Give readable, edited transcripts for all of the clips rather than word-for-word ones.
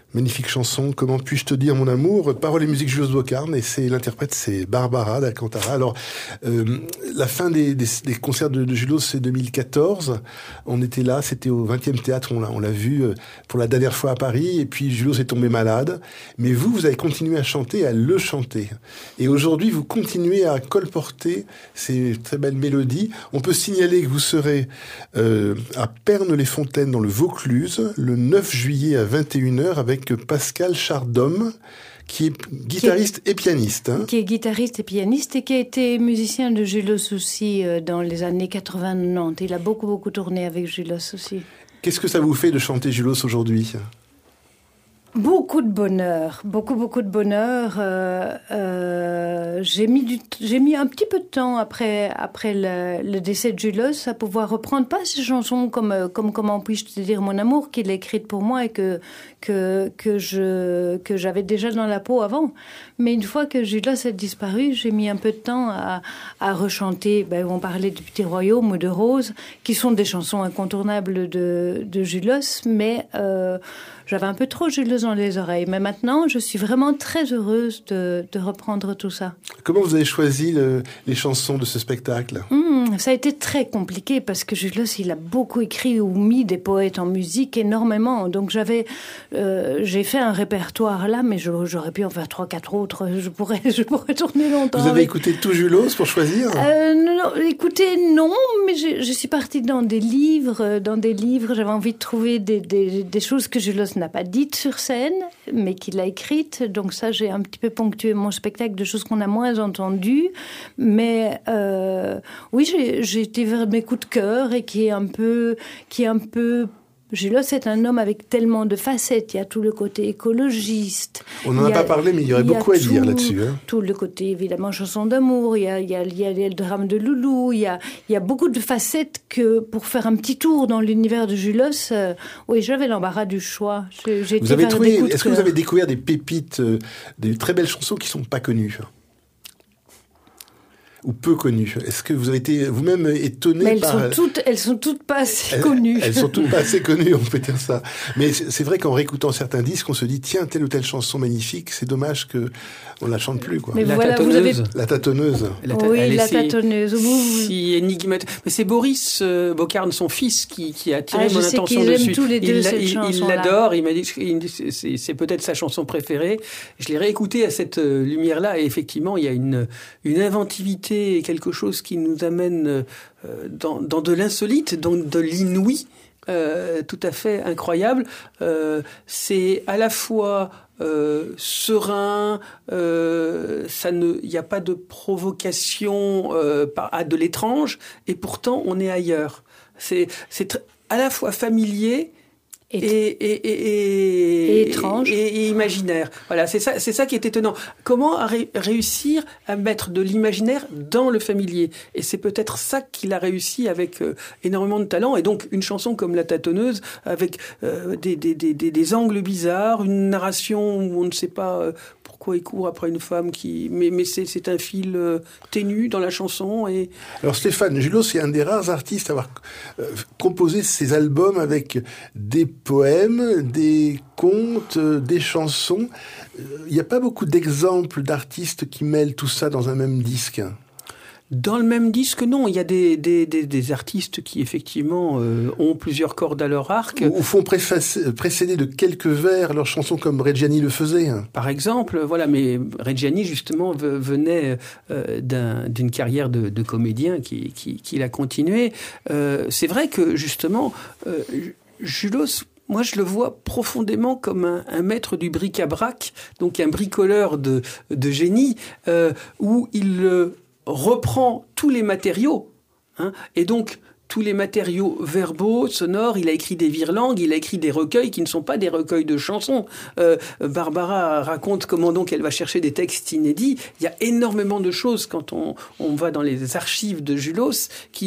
Magnifique chanson, Comment puis-je te dire mon amour, paroles et musique Julos Bocarn, et l'interprète c'est Barbara d'Alcantara. Alors, la fin des concerts de Julos, c'est 2014. On était là, c'était au 20e théâtre, on l'a vu pour la dernière fois à Paris, et puis Julos est tombé malade. Mais vous avez continué à chanter, à le chanter. Et aujourd'hui, vous continuez à colporter ces très belles mélodies. On peut signaler que vous serez à Pernes-les-Fontaines dans le Vaucluse, le 9 juillet à 21h avec Pascal Chardhomme, qui est guitariste et pianiste. Hein. Qui est guitariste et pianiste et qui a été musicien de Julos aussi dans les années 80-90. Il a beaucoup tourné avec Julos aussi. Qu'est-ce que ça vous fait de chanter Julos aujourd'hui ? Beaucoup de bonheur, beaucoup de bonheur. J'ai mis un petit peu de temps après le décès de Julos à pouvoir reprendre pas ces chansons comme Comment puis-je te dire mon amour qu'il a écrite pour moi et que j'avais déjà dans la peau avant. Mais une fois que Julos a disparu, j'ai mis un peu de temps à rechanter. On parlait de Petit Royaume ou de Rose, qui sont des chansons incontournables de Julos, mais j'avais un peu trop Julos dans les oreilles. Mais maintenant, je suis vraiment très heureuse de reprendre tout ça. Comment vous avez choisi les chansons de ce spectacle ? Ça a été très compliqué parce que Julos, il a beaucoup écrit ou mis des poètes en musique, énormément. Donc j'ai fait un répertoire là, mais j'aurais pu en faire 3-4 autres. Je pourrais tourner longtemps. Vous avez écouté tout Julos pour choisir ? Non, écoutez, non, mais je suis partie dans des livres. J'avais envie de trouver des choses que Julos n'a pas dites sur scène, mais qu'il a écrites. Donc ça, j'ai un petit peu ponctué mon spectacle de choses qu'on a moins entendues. Mais oui, j'ai été vers mes coups de cœur et qui est un peu Julos est un homme avec tellement de facettes. Il y a tout le côté écologiste. On n'en a pas parlé, mais il y aurait beaucoup à dire là-dessus. Hein. Tout le côté, évidemment, chanson d'amour. Il y a le drame de Loulou. Il y a beaucoup de facettes que, pour faire un petit tour dans l'univers de Julos, oui, j'avais l'embarras du choix. Est-ce que vous avez découvert des pépites, des très belles chansons qui ne sont pas connues ? Ou peu connues. Est-ce que vous avez été vous-même étonné par... Elles sont toutes pas assez connues. Elles sont toutes pas assez connues, on peut dire ça. Mais c'est vrai qu'en réécoutant certains disques, on se dit, tiens, telle ou telle chanson magnifique, c'est dommage qu'on la chante plus, quoi. Mais la tâtonneuse. La tâtonneuse. La tâtonneuse. Si énigmatique. Mais c'est Boris Bocarn, son fils, qui a attiré mon attention dessus. Tous les deux cette chanson-là. Il l'adore, il m'a dit que c'est peut-être sa chanson préférée. Je l'ai réécoutée à cette lumière-là, et effectivement, il y a une inventivité, quelque chose qui nous amène dans de l'insolite, dans de l'inouï, tout à fait incroyable. C'est à la fois serein, il n'y a pas de provocation à de l'étrange, et pourtant on est ailleurs. C'est à la fois familier et étrange et imaginaire. Voilà, c'est ça qui est étonnant. Comment réussir à mettre de l'imaginaire dans le familier ? Et c'est peut-être ça qu'il a réussi avec énormément de talent. Et donc une chanson comme La Tâtonneuse, avec des angles bizarres, une narration où on ne sait pas pourquoi il court après une femme mais c'est un fil ténu dans la chanson. Et... Alors Stéphane Julos, c'est un des rares artistes à avoir composé ses albums avec des poèmes, des contes, des chansons. Il n'y a pas beaucoup d'exemples d'artistes qui mêlent tout ça dans un même disque. Dans le même disque, non. Il y a des artistes qui, effectivement, ont plusieurs cordes à leur arc. Ou font précéder de quelques vers leurs chansons comme Reggiani le faisait. Par exemple, voilà. Mais Reggiani, justement, venait d'une carrière de comédien qui a continué. C'est vrai que, justement, Julos... Moi, je le vois profondément comme un maître du bric-à-brac, donc un bricoleur de génie, où il reprend tous les matériaux, hein, et donc tous les matériaux verbaux, sonores. Il a écrit des virelangues, il a écrit des recueils qui ne sont pas des recueils de chansons. Barbara raconte comment donc elle va chercher des textes inédits. Il y a énormément de choses quand on va dans les archives de Julos qui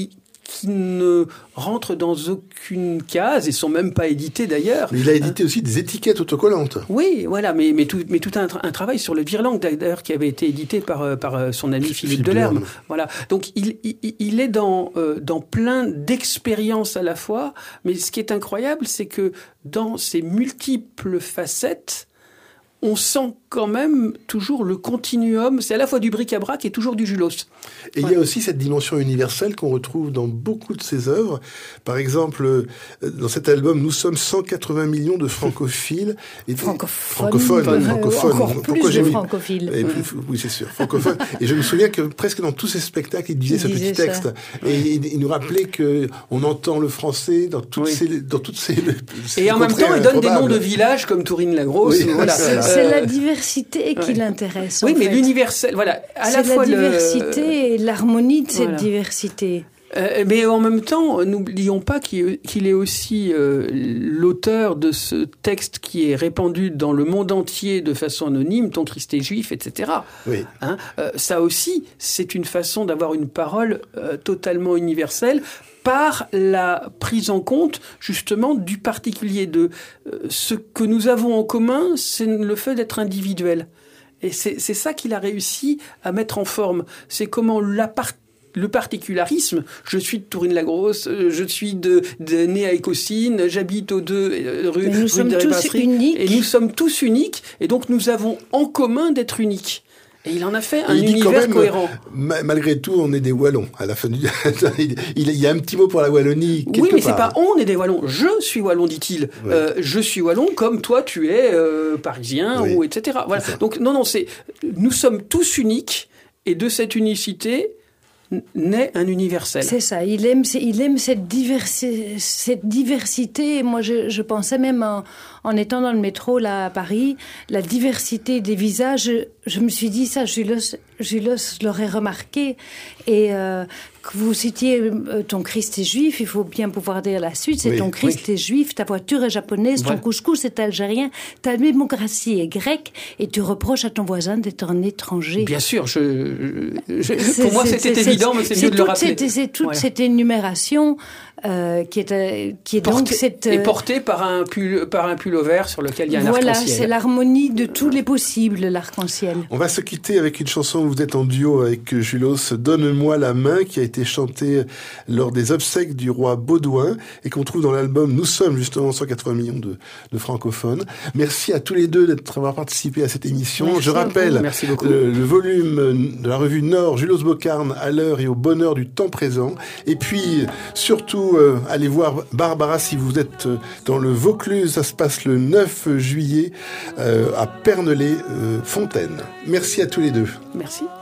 qui ne rentrent dans aucune case et sont même pas édités d'ailleurs. Mais il a édité aussi des étiquettes autocollantes. Oui, voilà, mais tout un travail sur le Virlang d'ailleurs qui avait été édité par son ami Philippe Delerme. Voilà, donc il est dans plein d'expériences à la fois, mais ce qui est incroyable, c'est que dans ces multiples facettes, on sent quand même toujours le continuum. C'est à la fois du bric-à-brac et toujours du Julos. Et il y a aussi cette dimension universelle qu'on retrouve dans beaucoup de ses œuvres. Par exemple, dans cet album, nous sommes 180 millions de francophiles. Francophones. Encore plus de francophiles. Oui, c'est sûr. Francophones. Et je me souviens que presque dans tous ses spectacles, il disait ce petit texte. Et il nous rappelait qu'on entend le français dans toutes ces et en même temps, il donne des noms de villages comme Tourine-la-Grosse. Oui. Voilà. C'est la diversité qui l'intéresse. Oui, mais l'universel, voilà. À la fois la diversité et l'harmonie de cette diversité. Mais en même temps, n'oublions pas qu'il est aussi l'auteur de ce texte qui est répandu dans le monde entier de façon anonyme, Ton Christ est juif, etc. Oui. Ça aussi, c'est une façon d'avoir une parole totalement universelle par la prise en compte, justement, du particulier, de ce que nous avons en commun, c'est le fait d'être individuel. Et c'est ça qu'il a réussi à mettre en forme. C'est comment le particularisme, je suis de Tourine-la-Grosse, je suis né à Écosine, j'habite aux 2 rue de Rébasserie, et nous sommes tous uniques, et donc nous avons en commun d'être uniques. Et il en a fait un univers cohérent. Malgré tout, on est des Wallons. À la fin du, il y a un petit mot pour la Wallonie. Oui, mais c'est pas on est des Wallons. Je suis Wallon, dit-il. Oui. Je suis Wallon comme toi, tu es parisien ou etc. Voilà. Donc non, nous sommes tous uniques et de cette unicité naît un universel. C'est ça. Il aime cette diversité. Moi, je pensais même en étant dans le métro là à Paris, la diversité des visages. Je me suis dit ça, Julos l'aurait remarqué. Et que vous citiez ton Christ est juif, il faut bien pouvoir dire la suite. C'est ton Christ est juif, ta voiture est japonaise, ton couscous est algérien, ta démocratie est grecque, et tu reproches à ton voisin d'être un étranger. Bien sûr, pour moi c'était évident, mais c'est mieux de le rappeler. C'est toute cette énumération qui est donc cette et portée par un pullover sur lequel il y a un arc-en-ciel. Voilà, c'est l'harmonie de tous les possibles, l'arc-en-ciel. On va se quitter avec une chanson où vous êtes en duo avec Julos, Donne-moi la main, qui a été chantée lors des obsèques du roi Baudouin et qu'on trouve dans l'album Nous sommes justement 180 millions de francophones. Merci à tous les deux d'avoir participé à cette émission. Merci. Je rappelle le volume de la revue Nord, Julos Bocarn, à l'heure et au bonheur du temps présent. Et puis surtout, allez voir Barbara si vous êtes dans le Vaucluse. Ça se passe le 9 juillet à Pernelay-Fontaine. Merci à tous les deux. Merci.